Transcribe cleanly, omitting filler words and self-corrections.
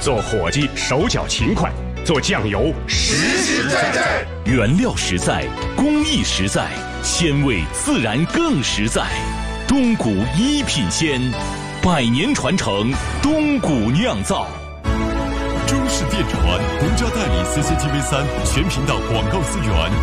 做伙计手脚勤快，做酱油实实在在。 原料实在，工艺实在，鲜味自然更实在。东谷一品鲜，100年传承，东谷酿造。 中式电传独家代理 CCTV3 全频道广告资源。